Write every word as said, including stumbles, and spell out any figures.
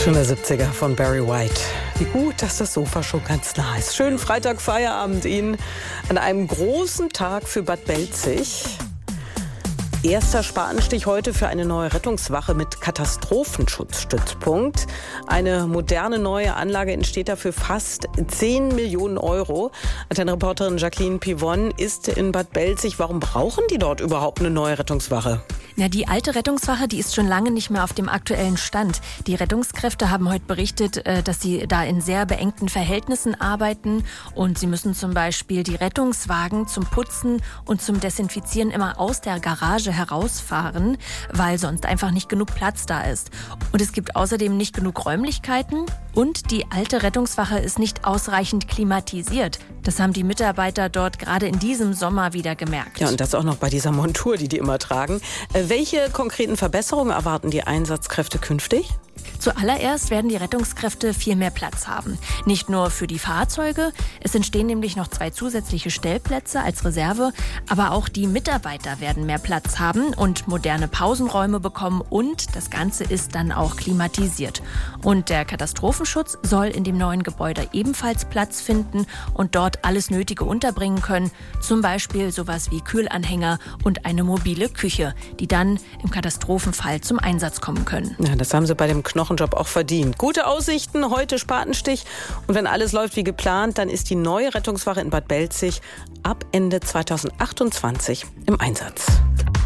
Schöner siebziger von Barry White. Wie gut, dass das Sofa schon ganz nah ist. Schönen Freitag, Feierabend Ihnen an einem großen Tag für Bad Belzig. Erster Spatenstich heute für eine neue Rettungswache mit Katastrophenschutzstützpunkt. Eine moderne neue Anlage entsteht dafür fast zehn Millionen Euro. Antenne-Reporterin Jacqueline Pivon ist in Bad Belzig. Warum brauchen die dort überhaupt eine neue Rettungswache? Ja, die alte Rettungswache, die ist schon lange nicht mehr auf dem aktuellen Stand. Die Rettungskräfte haben heute berichtet, dass sie da in sehr beengten Verhältnissen arbeiten und sie müssen zum Beispiel die Rettungswagen zum Putzen und zum Desinfizieren immer aus der Garage herausfahren, weil sonst einfach nicht genug Platz da ist. Und es gibt außerdem nicht genug Räumlichkeiten und die alte Rettungswache ist nicht ausreichend klimatisiert. Das haben die Mitarbeiter dort gerade in diesem Sommer wieder gemerkt. Ja, und das auch noch bei dieser Montur, die die immer tragen. Welche konkreten Verbesserungen erwarten die Einsatzkräfte künftig? Zuallererst werden die Rettungskräfte viel mehr Platz haben. Nicht nur für die Fahrzeuge, es entstehen nämlich noch zwei zusätzliche Stellplätze als Reserve, aber auch die Mitarbeiter werden mehr Platz haben und moderne Pausenräume bekommen und das Ganze ist dann auch klimatisiert. Und der Katastrophenschutz soll in dem neuen Gebäude ebenfalls Platz finden und dort alles Nötige unterbringen können, zum Beispiel sowas wie Kühlanhänger und eine mobile Küche, die dann im Katastrophenfall zum Einsatz kommen können. Ja, das haben sie bei dem Knochenjob auch verdient. Gute Aussichten, heute Spatenstich. Und wenn alles läuft wie geplant, dann ist die neue Rettungswache in Bad Belzig ab Ende zweitausendachtundzwanzig im Einsatz.